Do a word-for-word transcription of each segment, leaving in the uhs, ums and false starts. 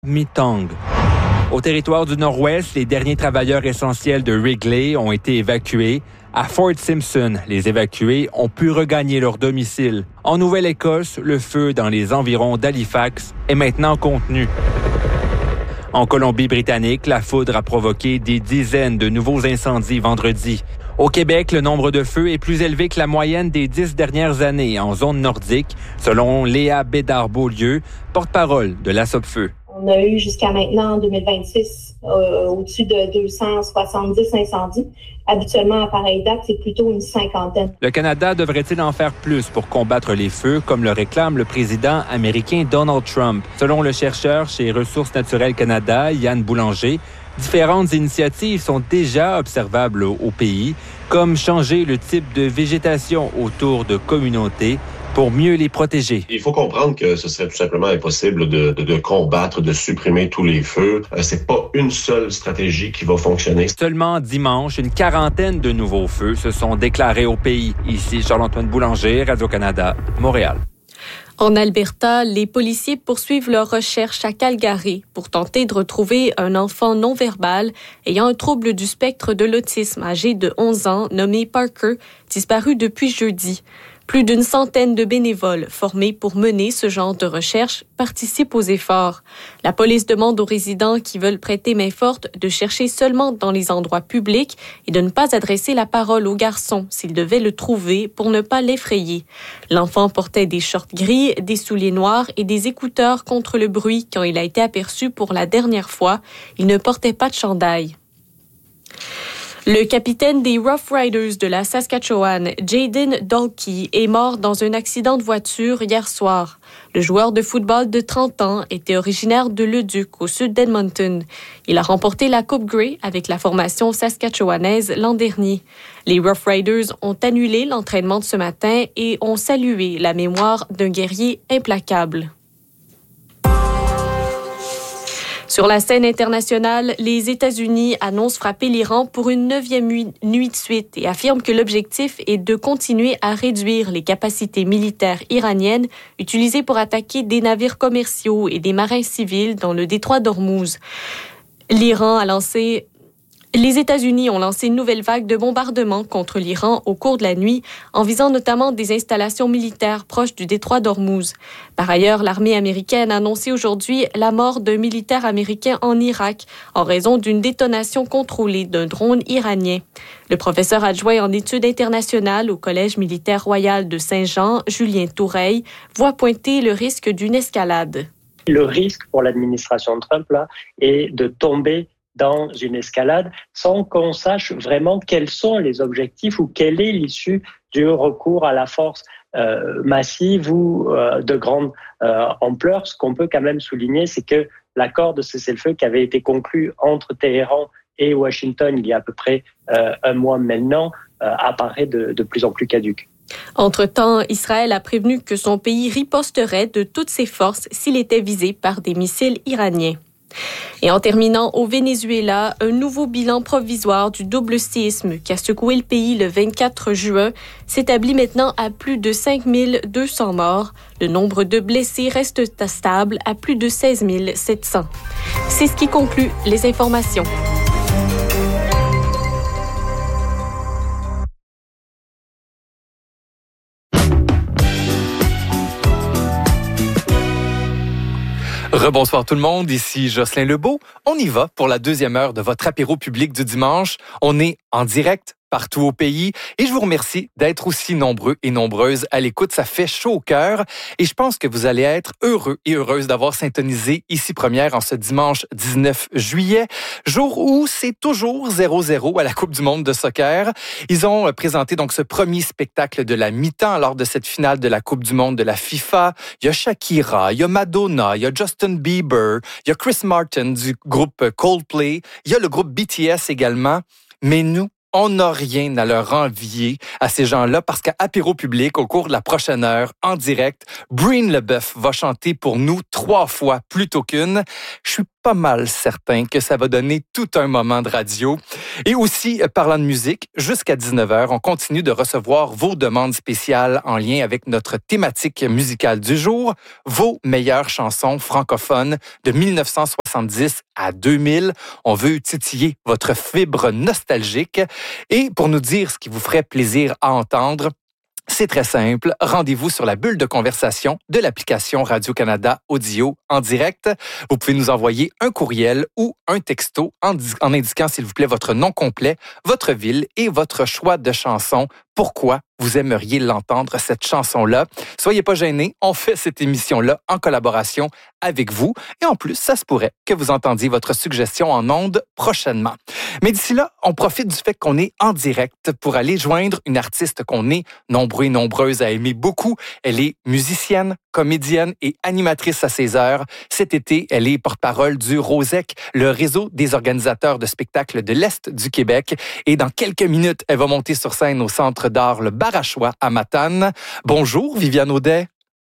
Mitang. Au territoire du Nord-Ouest, les derniers travailleurs essentiels de Wrigley ont été évacués. À Fort Simpson, les évacués ont pu regagner leur domicile. En Nouvelle-Écosse, le feu dans les environs d'Halifax est maintenant contenu. En Colombie-Britannique, la foudre a provoqué des dizaines de nouveaux incendies vendredi. Au Québec, le nombre de feux est plus élevé que la moyenne des dix dernières années en zone nordique, selon Léa Bédard-Beaulieu, porte-parole de la Sopfeu. On a eu jusqu'à maintenant, en deux mille vingt-six, euh, au-dessus de deux cent soixante-dix incendies. Habituellement, à pareille date, c'est plutôt une cinquantaine. Le Canada devrait-il en faire plus pour combattre les feux, comme le réclame le président américain Donald Trump? Selon le chercheur chez Ressources naturelles Canada, Yann Boulanger, différentes initiatives sont déjà observables au, au pays, comme changer le type de végétation autour de communautés pour mieux les protéger. Il faut comprendre que ce serait tout simplement impossible de, de, de combattre, de supprimer tous les feux. Euh, c'est pas une seule stratégie qui va fonctionner. Seulement dimanche, une quarantaine de nouveaux feux se sont déclarés au pays. Ici, Charles-Antoine Boulanger, Radio-Canada, Montréal. En Alberta, les policiers poursuivent leurs recherches à Calgary pour tenter de retrouver un enfant non-verbal ayant un trouble du spectre de l'autisme âgé de onze ans nommé Parker, disparu depuis jeudi. Plus d'une centaine de bénévoles formés pour mener ce genre de recherche participent aux efforts. La police demande aux résidents qui veulent prêter main forte de chercher seulement dans les endroits publics et de ne pas adresser la parole aux garçons s'ils devaient le trouver pour ne pas l'effrayer. L'enfant portait des shorts gris, des souliers noirs et des écouteurs contre le bruit quand il a été aperçu pour la dernière fois. Il ne portait pas de chandail. Le capitaine des Rough Riders de la Saskatchewan, Jaden Dalkey, est mort dans un accident de voiture hier soir. Le joueur de football de trente ans était originaire de Leduc, au sud d'Edmonton. Il a remporté la Coupe Grey avec la formation saskatchewanaise l'an dernier. Les Rough Riders ont annulé l'entraînement de ce matin et ont salué la mémoire d'un guerrier implacable. Sur la scène internationale, les États-Unis annoncent frapper l'Iran pour une neuvième nuit de suite et affirment que l'objectif est de continuer à réduire les capacités militaires iraniennes utilisées pour attaquer des navires commerciaux et des marins civils dans le détroit d'Ormuz. L'Iran a lancé... Les États-Unis ont lancé une nouvelle vague de bombardements contre l'Iran au cours de la nuit, en visant notamment des installations militaires proches du détroit d'Ormuz. Par ailleurs, l'armée américaine a annoncé aujourd'hui la mort d'un militaire américain en Irak en raison d'une détonation contrôlée d'un drone iranien. Le professeur adjoint en études internationales au Collège militaire royal de Saint-Jean, Julien Toureille, voit pointer le risque d'une escalade. Le risque pour l'administration Trump là, est de tomber dans une escalade sans qu'on sache vraiment quels sont les objectifs ou quelle est l'issue du recours à la force euh, massive ou euh, de grande euh, ampleur. Ce qu'on peut quand même souligner, c'est que l'accord de cessez-le-feu qui avait été conclu entre Téhéran et Washington il y a à peu près euh, un mois maintenant euh, apparaît de, de plus en plus caduc. Entre-temps, Israël a prévenu que son pays riposterait de toutes ses forces s'il était visé par des missiles iraniens. Et en terminant, au Venezuela, un nouveau bilan provisoire du double séisme qui a secoué le pays le vingt-quatre juin s'établit maintenant à plus de cinq mille deux cents morts. Le nombre de blessés reste stable à plus de seize mille sept cents. C'est ce qui conclut les informations. Rebonsoir tout le monde, ici Jocelyn Lebeau. On y va pour la deuxième heure de votre apéro public du dimanche. On est en direct partout au pays et je vous remercie d'être aussi nombreux et nombreuses à l'écoute. Ça fait chaud au cœur et je pense que vous allez être heureux et heureuses d'avoir syntonisé ici Première en ce dimanche dix-neuf juillet, jour où c'est toujours zéro zéro à la Coupe du monde de soccer. Ils ont présenté donc ce premier spectacle de la mi-temps lors de cette finale de la Coupe du monde de la FIFA. Il y a Shakira, il y a Madonna, il y a Justin Bieber, il y a Chris Martin du groupe Coldplay, il y a le groupe B T S également. Mais nous, on n'a rien à leur envier à ces gens-là parce qu'à Apéro Public, au cours de la prochaine heure, en direct, Breen Leboeuf va chanter pour nous trois fois plutôt qu'une. Je suis pas mal certain que ça va donner tout un moment de radio. Et aussi, parlant de musique, jusqu'à dix-neuf heures, on continue de recevoir vos demandes spéciales en lien avec notre thématique musicale du jour, vos meilleures chansons francophones de dix-neuf cent soixante-dix à deux mille. On veut titiller votre fibre nostalgique. Et pour nous dire ce qui vous ferait plaisir à entendre, c'est très simple. Rendez-vous sur la bulle de conversation de l'application Radio-Canada Audio en direct. Vous pouvez nous envoyer un courriel ou un texto en, en indiquant, s'il vous plaît, votre nom complet, votre ville et votre choix de chanson. Pourquoi vous aimeriez l'entendre, cette chanson-là? Soyez pas gênés, on fait cette émission-là en collaboration avec vous. Et en plus, ça se pourrait que vous entendiez votre suggestion en ondes prochainement. Mais d'ici là, on profite du fait qu'on est en direct pour aller joindre une artiste qu'on est nombreux et nombreuses à aimer beaucoup. Elle est musicienne, comédienne et animatrice à ses heures. Cet été, elle est porte-parole du ROSEC, le réseau des organisateurs de spectacles de l'Est du Québec. Et dans quelques minutes, elle va monter sur scène au Centre d'art Le Barachois à Matane. Bonjour, Viviane Audet.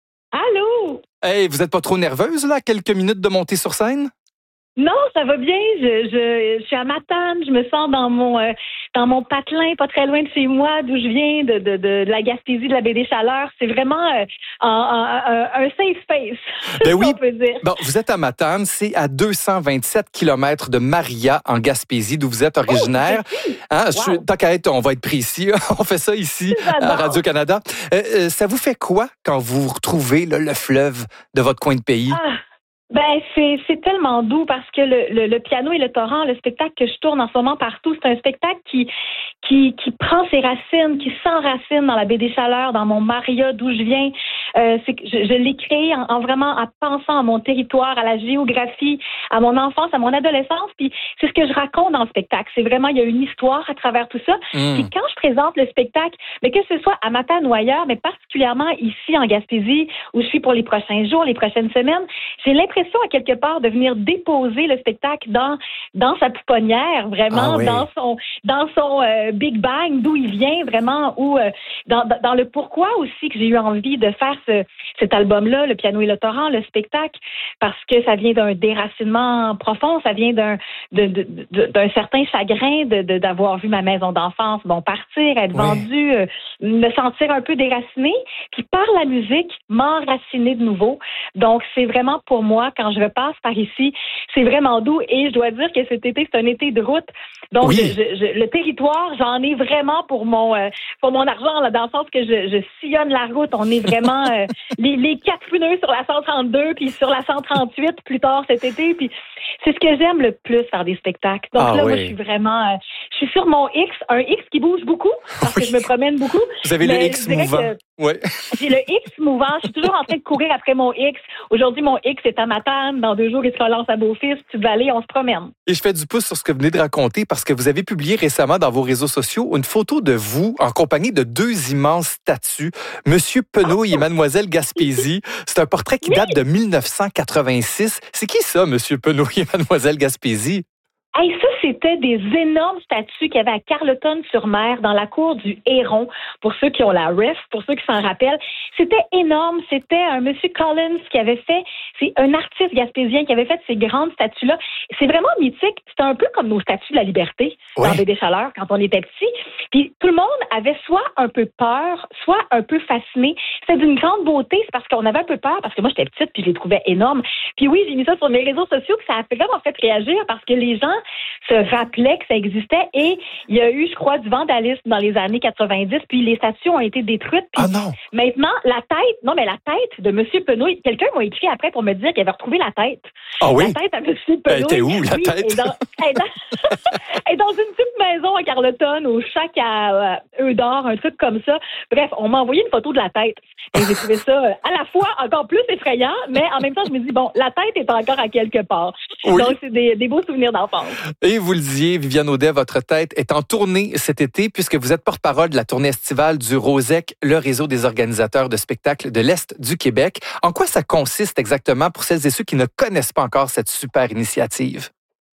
Allô? Hey, vous êtes pas trop nerveuse, là, quelques minutes de monter sur scène? Non, ça va bien. Je, je, je suis à Matane. Je me sens dans mon euh, dans mon patelin, pas très loin de chez moi, d'où je viens, de, de, de, de la Gaspésie, de la baie des Chaleurs. C'est vraiment euh, un, un, un safe space, ben oui. on peut dire. Bon, vous êtes à Matane, c'est à deux cent vingt-sept kilomètres de Maria, en Gaspésie, d'où vous êtes originaire. Oh, hein, wow. je, tant qu'à être, on va être précis. On fait ça ici à Radio-Canada. Euh, euh, ça vous fait quoi quand vous retrouvez là, le fleuve de votre coin de pays? Ah. Ben c'est c'est tellement doux parce que le, le, le piano et le torrent, le spectacle que je tourne en ce moment partout, c'est un spectacle qui qui qui prend ses racines, qui s'enracine dans la baie des Chaleurs, dans mon Maria d'où je viens. Euh, c'est que je, je l'ai créé en, en vraiment en pensant à mon territoire, à la géographie, à mon enfance, à mon adolescence. Puis c'est ce que je raconte dans le spectacle. C'est vraiment il y a une histoire à travers tout ça. Mm. Puis quand je présente le spectacle, mais que ce soit à Matane ou ailleurs, mais particulièrement ici en Gaspésie où je suis pour les prochains jours, les prochaines semaines, j'ai l'impression à quelque part de venir déposer le spectacle dans dans sa pouponnière, vraiment, ah oui. dans son dans son euh, Big Bang, d'où il vient, vraiment, ou euh, dans, dans le pourquoi aussi que j'ai eu envie de faire ce, cet album-là, Le piano et le torrent, le spectacle, parce que ça vient d'un déracinement profond, ça vient d'un de, de, de, d'un certain chagrin de, de d'avoir vu ma maison d'enfance bon partir, être oui. vendue, euh, me sentir un peu déracinée, puis par la musique, m'enraciner de nouveau. Donc, c'est vraiment pour moi, quand je repasse par ici, c'est vraiment doux et je dois dire que cet été, c'est un été de route. Donc, oui. je, je, le territoire, j'en ai vraiment pour mon euh, pour mon argent, là, dans le sens que je, je sillonne la route. On est vraiment euh, les, les quatre pneus sur la cent trente-deux puis sur la cent trente-huit plus tard cet été. Puis c'est ce que j'aime le plus, faire des spectacles. Donc ah, là, oui. moi, je suis vraiment... Euh, je suis sur mon X, un X qui bouge beaucoup, parce oui. que je me promène beaucoup. Vous avez le X mouvant. Que, oui. J'ai le X mouvant. Je suis toujours en train de courir après mon X. Aujourd'hui, mon X est à Matane. Dans deux jours, il se relance à Beaufils. Tu vas aller, on se promène. Et je fais du pouce sur ce que vous venez de raconter, parce que vous avez publié récemment dans vos réseaux sociaux une photo de vous en compagnie de deux immenses statues, Monsieur Penouille et Mademoiselle Gaspésie. C'est un portrait qui oui. date de dix-neuf cent quatre-vingt-six. C'est qui ça, Monsieur Penouille et Mademoiselle Gaspésie? Hey, ça, c'était des énormes statues qu'il y avait à Carleton-sur-Mer, dans la cour du Héron, pour ceux qui ont la ref, pour ceux qui s'en rappellent. C'était énorme. C'était un monsieur Collins qui avait fait, c'est un artiste gaspésien qui avait fait ces grandes statues-là. C'est vraiment mythique. C'était un peu comme nos statues de la liberté, ouais. dans Baie des Chaleurs, quand on était petits. Puis tout le monde avait soit un peu peur, soit un peu fasciné. C'était d'une grande beauté. C'est parce qu'on avait un peu peur, parce que moi, j'étais petite, puis je les trouvais énormes. Puis oui, j'ai mis ça sur mes réseaux sociaux, que ça a vraiment fait réagir, parce que les gens se rappelaient que ça existait et il y a eu, je crois, du vandalisme dans les années quatre-vingt-dix, puis les statues ont été détruites. Ah non! Maintenant, la tête, non, mais la tête de M. Penouille, quelqu'un m'a écrit après pour me dire qu'il avait retrouvé la tête. Ah oui? La tête à M. Penouille. Elle était où, la oui, tête? Elle est dans, elle est dans, elle est dans une petite maison à Carleton, au Chac à euh, Eudor, un truc comme ça. Bref, on m'a envoyé une photo de la tête. Et j'ai trouvé ça euh, à la fois encore plus effrayant, mais en même temps, je me dis, bon, la tête est encore à quelque part. Oui. Donc, c'est des, des beaux souvenirs d'enfance. Et vous le disiez, Viviane Audet, votre tête est en tournée cet été puisque vous êtes porte-parole de la tournée estivale du ROSEC, le réseau des organisateurs de spectacles de l'Est du Québec. En quoi ça consiste exactement pour celles et ceux qui ne connaissent pas encore cette super initiative?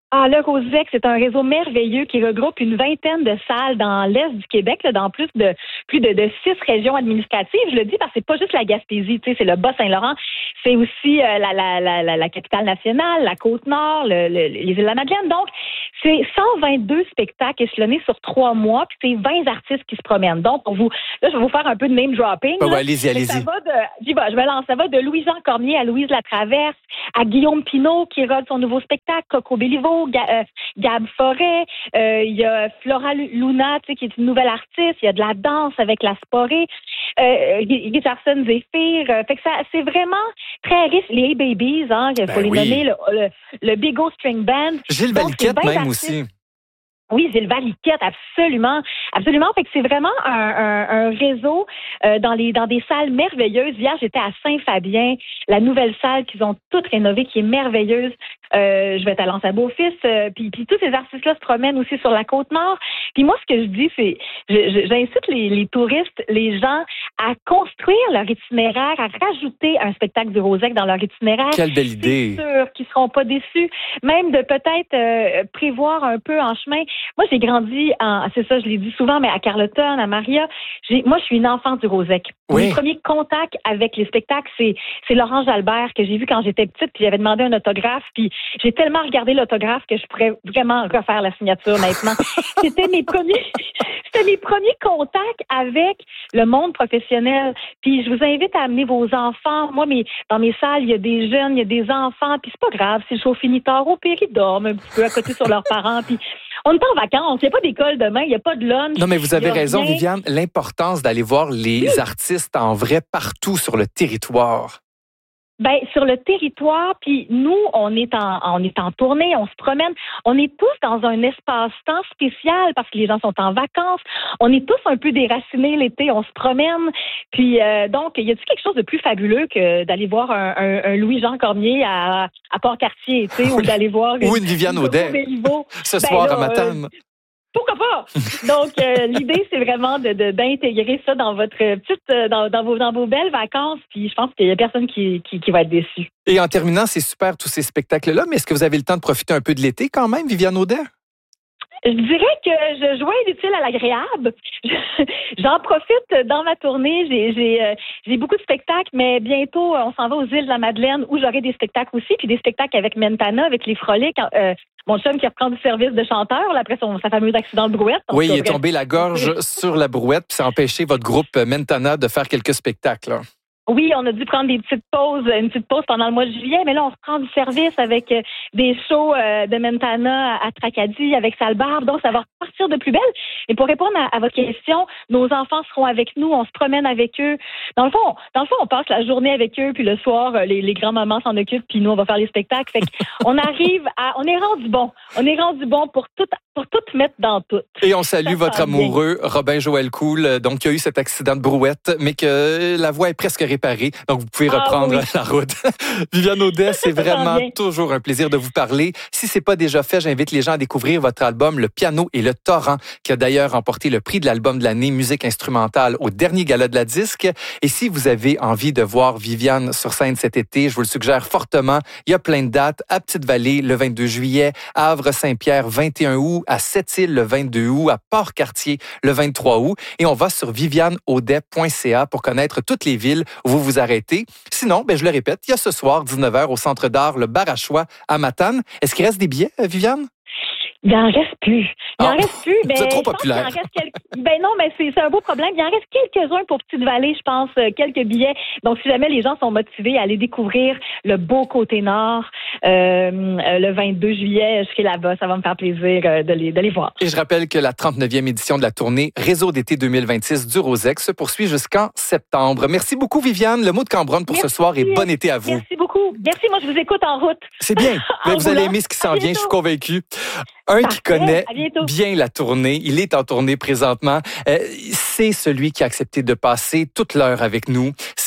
Ah, le Rosec, c'est un réseau merveilleux qui regroupe une vingtaine de salles dans l'est du Québec, là, dans plus de plus de, de six régions administratives. Je le dis parce que c'est pas juste la Gaspésie, tu sais, c'est le Bas-Saint-Laurent, c'est aussi euh, la, la, la, la, la capitale nationale, la Côte-Nord, le, le, les îles de la Madeleine. Donc, c'est cent vingt-deux spectacles échelonnés sur trois mois, puis c'est vingt artistes qui se promènent. Donc, pour vous, là, je vais vous faire un peu de name dropping. Oh, ouais, allez-y, allez-y. Ça va de, j'y vais, je me lance. Ça va de Louis-Jean Cormier à Louise Latraverse, à Guillaume Pinault qui rôde son nouveau spectacle, Coco Béliveau, Ga- euh, Gab Forêt, euh, il y a Flora Luna, tu sais, qui est une nouvelle artiste, il y a de la danse avec la Sporée, euh, Richardson Zephyr, euh, fait que ça, c'est vraiment très riche. Les A-Babies, hein, il faut Ben les oui. nommer, le, le, le Big O String Band. Gilles Donc, Valiquette c'est vingt même artistes. aussi. Oui, Gilles Valiquette, absolument, absolument. Fait que c'est vraiment un, un, un réseau euh, dans les dans des salles merveilleuses. Hier, j'étais à Saint-Fabien, la nouvelle salle qu'ils ont toute rénovée, qui est merveilleuse. Euh, je vais être à Lens-à-Beaufils, euh, puis puis tous ces artistes-là se promènent aussi sur la Côte-Nord. Puis moi, ce que je dis, c'est, je, je, j'incite les, les touristes, les gens, à construire leur itinéraire, à rajouter un spectacle du Rosec dans leur itinéraire. Quelle belle idée. C'est sûr qu'ils seront pas déçus. Même de peut-être euh, prévoir un peu en chemin. Moi, j'ai grandi, en, c'est ça, je l'ai dit souvent, mais à Carleton, à Maria. J'ai, moi, je suis une enfant du Rosec. Oui. Mon premier contact avec les spectacles, c'est, c'est Laurent Jalbert que j'ai vu quand j'étais petite, puis j'avais demandé un autographe, puis j'ai tellement regardé l'autographe que je pourrais vraiment refaire la signature maintenant. C'était mes premiers, c'était mes premiers contacts avec le monde professionnel. Puis je vous invite à amener vos enfants. Moi, mes, dans mes salles, il y a des jeunes, il y a des enfants, puis c'est pas grave si le show finit tard, au pire, ils dorment un petit peu à côté sur leurs parents, puis on est en vacances, il n'y a pas d'école demain, il n'y a pas de lunch. Non, mais vous avez raison, rien. Viviane, l'importance d'aller voir les oui. artistes en vrai partout sur le territoire. Ben sur le territoire, puis nous, on est en on est en tournée, on se promène, on est tous dans un espace-temps spécial parce que les gens sont en vacances, on est tous un peu déracinés l'été, on se promène, puis euh, donc y a-t-il quelque chose de plus fabuleux que d'aller voir un, un, un Louis-Jean Cormier à, à Port-Cartier, tu sais, ou d'aller voir ou une Viviane Audet ce ben soir là, à Matane. Euh, Pourquoi pas? Donc, euh, l'idée, c'est vraiment de, de, d'intégrer ça dans votre petite, dans, dans, vos, dans vos belles vacances. Puis, je pense qu'il y a personne qui, qui, qui va être déçu. Et en terminant, c'est super tous ces spectacles-là, mais est-ce que vous avez le temps de profiter un peu de l'été quand même, Viviane Audet? Je dirais que je joins l'utile à l'agréable. J'en profite dans ma tournée. J'ai, j'ai, euh, j'ai beaucoup de spectacles, mais bientôt, on s'en va aux îles de la Madeleine où j'aurai des spectacles aussi, puis des spectacles avec Mentana, avec les Frolics. Euh, mon chum qui reprend du service de chanteur là, après son, sa fameuse accident de brouette. Oui, il est tombé la gorge sur la brouette, puis ça a empêché votre groupe Mentana de faire quelques spectacles. Là. Oui, on a dû prendre des petites pauses, une petite pause pendant le mois de juillet, mais là, on reprend du service avec des shows de Mentana à Tracadie, avec Salbarbe, donc ça va repartir de plus belle. Et pour répondre à, à votre question, nos enfants seront avec nous, on se promène avec eux. Dans le fond, dans le fond, on passe la journée avec eux, puis le soir, les, les grands-mamans s'en occupent, puis nous, on va faire les spectacles. Fait qu'on arrive à, on est rendu bon. On est rendu bon pour tout, pour tout mettre dans tout. Et on salue votre amoureux, bien. Robin Joël Cool, donc qui a eu cet accident de brouette, mais que la voix est presque réparée. Donc, vous pouvez reprendre ah, oui. la route. Viviane Audet, c'est vraiment toujours un plaisir de vous parler. Si c'est pas déjà fait, j'invite les gens à découvrir votre album Le Piano et le Torrent, qui a d'ailleurs remporté le prix de l'album de l'année musique instrumentale au dernier gala de la disque. Et si vous avez envie de voir Viviane sur scène cet été, je vous le suggère fortement. Il y a plein de dates. À Petite-Vallée, le vingt-deux juillet, à Havre-Saint-Pierre, vingt et un août, à Sept-Îles, le vingt-deux août, à Port-Cartier, le vingt-trois août. Et on va sur viviane audet point c a pour connaître toutes les villes où vous vous arrêtez. Sinon, ben, je le répète, il y a ce soir, dix-neuf heures, au Centre d'art, le Bar à Choix à Matane. Est-ce qu'il reste des billets, Viviane? Il n'en reste plus. Il n'en ah, reste plus. Ben, vous êtes trop populaire. Il en reste quelques... Ben non, mais c'est, c'est un beau problème. Il en reste quelques-uns pour Petite-Vallée, je pense, quelques billets. Donc, si jamais les gens sont motivés à aller découvrir le beau côté nord, euh, le vingt-deux juillet, je serai là-bas. Ça va me faire plaisir de les, de les voir. Et je rappelle que la trente-neuvième édition de la tournée Réseau d'été deux mille vingt-six du Rosec se poursuit jusqu'en septembre. Merci beaucoup, Viviane. Le mot de Cambronne pour Merci. ce soir et bon été à vous. Merci beaucoup. Merci. Moi, je vous écoute en route. C'est bien. vous roulant. Allez aimer ce qui s'en vient, je suis convaincue. Un Parfait. Qui connaît bien la tournée, il est en tournée présentement, euh, c'est celui qui a accepté de passer toute l'heure avec nous. C'est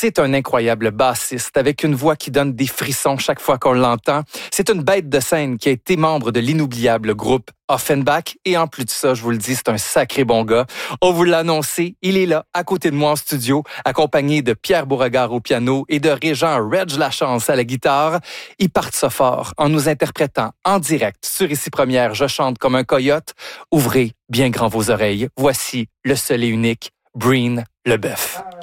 C'est un incroyable bassiste avec une voix qui donne des frissons chaque fois qu'on l'entend. C'est une bête de scène qui a été membre de l'inoubliable groupe Offenbach. Et en plus de ça, je vous le dis, c'est un sacré bon gars. On vous l'a annoncé, il est là, à côté de moi en studio, accompagné de Pierre Beauregard au piano et de Régent Reg Lachance à la guitare. Ils partent ça fort en nous interprétant en direct sur Ici Première, Je chante comme un coyote. Ouvrez bien grand vos oreilles. Voici le seul et unique Breen Leboeuf.